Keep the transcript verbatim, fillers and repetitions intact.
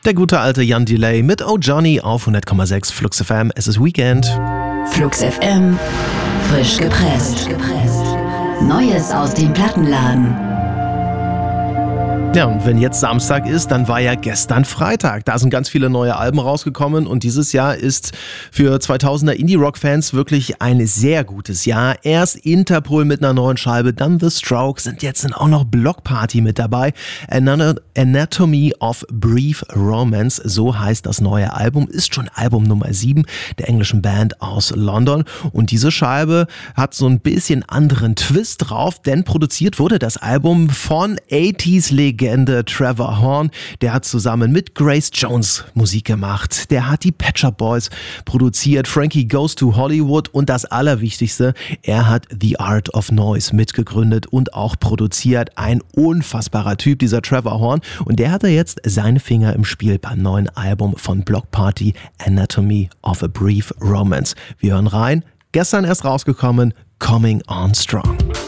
Der gute alte Jan Delay mit Oh Johnny auf hundert Komma sechs Flux F M. Es ist Weekend. Flux F M, frisch gepresst. Neues aus dem Plattenladen. Ja, und wenn jetzt Samstag ist, dann war ja gestern Freitag. Da sind ganz viele neue Alben rausgekommen und dieses Jahr ist für zweitausender Indie-Rock-Fans wirklich ein sehr gutes Jahr. Erst Interpol mit einer neuen Scheibe, dann The Strokes, sind jetzt sind auch noch Block Party mit dabei. Anatomy of Brief Romance, so heißt das neue Album, ist schon Album Nummer sieben der englischen Band aus London. Und diese Scheibe hat so ein bisschen anderen Twist drauf, denn produziert wurde das Album von achtziger-Legende Trevor Horn. Der hat zusammen mit Grace Jones Musik gemacht. Der hat die Pet Shop Boys produziert, Frankie Goes to Hollywood und das Allerwichtigste, er hat The Art of Noise mitgegründet und auch produziert. Ein unfassbarer Typ, dieser Trevor Horn. Und der hatte jetzt seine Finger im Spiel beim neuen Album von Block Party, Anatomy of a Brief Romance. Wir hören rein. Gestern erst rausgekommen, Coming On Strong.